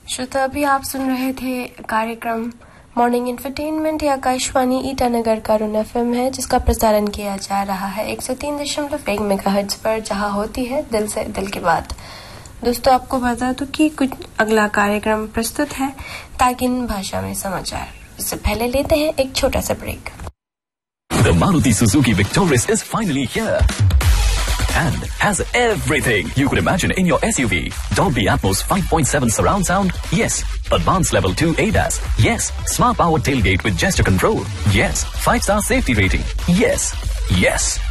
श्रोता, अभी आप सुन रहे थे कार्यक्रम मॉर्निंग एंटरटेनमेंट या आकाशवाणी ईटानगर का रुन एफएम है, जिसका प्रसारण किया जा रहा है 103.1 मेगाहर्ट्ज पर, जहां होती है दिल से दिल की बात। दोस्तों, आपको बता दूं कि कुछ अगला कार्यक्रम प्रस्तुत है तागिन भाषा में समाचार। उससे पहले लेते हैं एक छोटा सा break. The Maruti Suzuki Victoris is finally here and has everything you could imagine in your SUV. Dolby Atmos 5.7 surround sound, yes. Advanced Level 2 ADAS, yes. Smart powered tailgate with gesture control, yes. 5-star safety rating, yes. Yes.